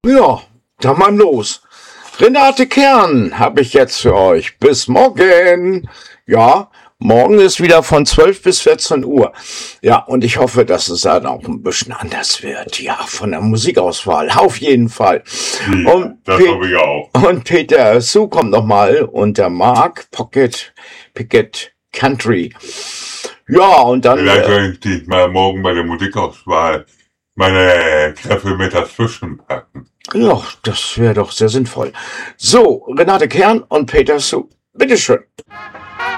Ja, dann mal los. Renate Kern habe ich jetzt für euch. Bis morgen. Ja, morgen ist wieder von 12 bis 14 Uhr. Ja, und ich hoffe, dass es dann auch ein bisschen anders wird. Ja, von der Musikauswahl. Auf jeden Fall. Ja, Und das hoffe ich auch. Und Peter Sue kommt nochmal und der Mark Pickett Country. Ja, und dann... Vielleicht soll ich mal morgen bei der Musikauswahl meine Kräfte mit dazwischen packen. Ja, das wäre doch sehr sinnvoll. So, Renate Kern und Peter Sue. Bitteschön.